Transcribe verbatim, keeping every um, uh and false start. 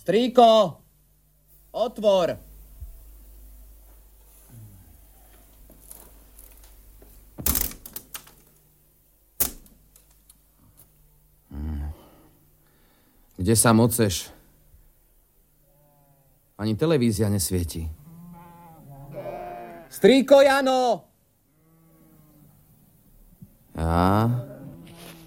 Strýko, otvor. Kde sa moceš? Ani televízia nesvieti. Strýko Jano! Ja?